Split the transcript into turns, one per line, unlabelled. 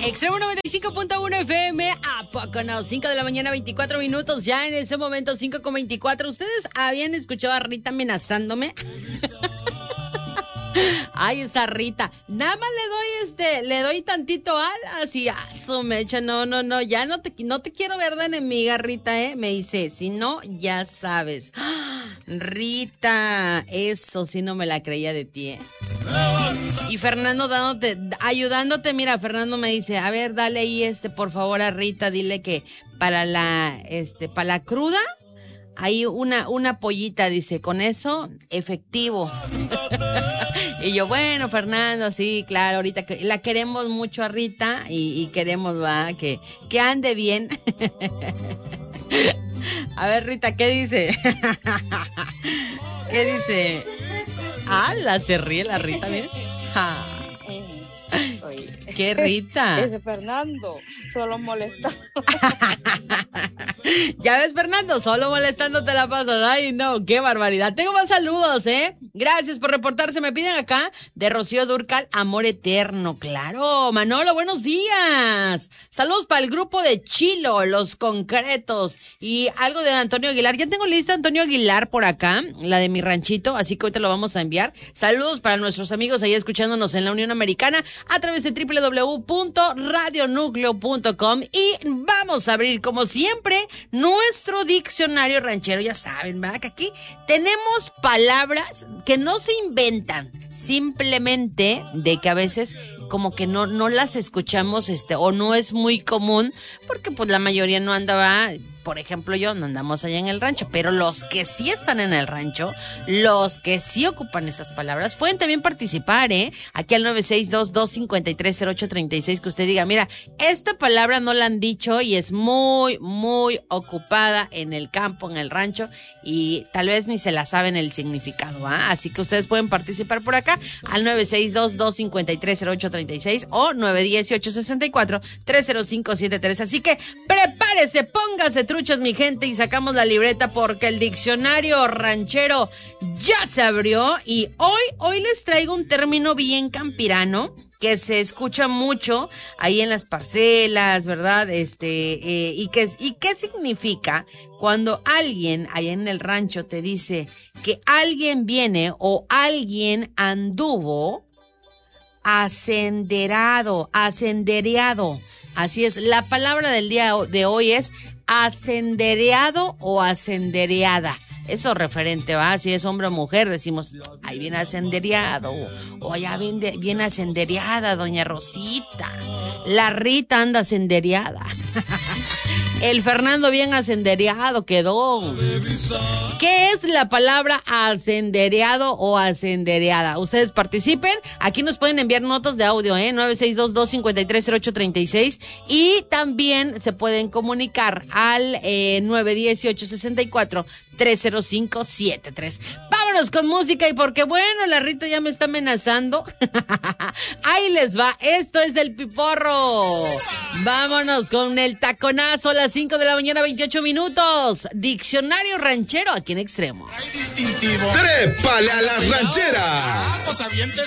Extremo 95.1 FM, ¿a poco no? 5 de la mañana, 24 minutos, ya en ese momento 5:24. ¿Ustedes habían escuchado a Rita amenazándome? Ay, esa Rita. Nada más le doy tantito así, su mecha. No, ya no te quiero ver de enemiga, Rita, Me dice, si no, ya sabes. Rita, eso sí no me la creía de ti, Y Fernando ayudándote, mira, Fernando me dice, a ver, dale ahí por favor a Rita, dile que para la cruda, hay una pollita, dice, con eso, efectivo. Y yo, bueno, Fernando, sí, claro, ahorita que la queremos mucho a Rita y queremos, que ande bien. A ver, Rita, ¿qué dice? ¿Qué dice? Se ríe la Rita, miren. ¿Qué Rita?
Ese Fernando, solo molesta.
Ya ves, Fernando, solo molestando te la pasas. Ay, no, qué barbaridad. Tengo más saludos, Gracias por reportarse. Me piden acá de Rocío Dúrcal, amor eterno. Claro, Manolo, buenos días. Saludos para el grupo de Chilo, Los Concretos. Y algo de Antonio Aguilar. Ya tengo lista Antonio Aguilar por acá, la de mi ranchito, así que ahorita lo vamos a enviar. Saludos para nuestros amigos ahí escuchándonos en la Unión Americana a través de www.radionucleo.com. Y vamos a abrir, como siempre, nuestro diccionario ranchero. Ya saben, ¿verdad? Que aquí tenemos palabras que no se inventan, simplemente de que a veces como que no las escuchamos o no es muy común, porque pues la mayoría no andaba. Por ejemplo, yo no andamos allá en el rancho, pero los que sí están en el rancho, los que sí ocupan estas palabras, pueden también participar, aquí al 962-253-0836, que usted diga, mira, esta palabra no la han dicho y es muy, muy ocupada en el campo, en el rancho, y tal vez ni se la saben el significado, Así que ustedes pueden participar por acá al 962-253-0836 o 918-64-30573. Así que prepárese, póngase truchas, mi gente, y sacamos la libreta porque el diccionario ranchero ya se abrió y hoy les traigo un término bien campirano que se escucha mucho ahí en las parcelas, ¿verdad? ¿Y qué significa cuando alguien allá en el rancho te dice que alguien viene o alguien anduvo asendereado? Así es, la palabra del día de hoy es asendereado o asendereada. Eso referente, si es hombre o mujer, decimos, ahí viene asendereado, o allá viene asendereada doña Rosita. La Rita anda asendereada. El Fernando bien asendereado quedó. ¿Qué es la palabra asendereado o asendereada? Ustedes participen. Aquí nos pueden enviar notas de audio, 962-253-0836. Y también se pueden comunicar al 918-64-30573. Vámonos con música y porque bueno, la Rita ya me está amenazando. Ahí les va, esto es el Piporro. Vámonos con el taconazo a las 5 de la mañana, 28 minutos. Diccionario ranchero aquí en Extremo.
¡Trépale a las rancheras!
Pues aviéntese.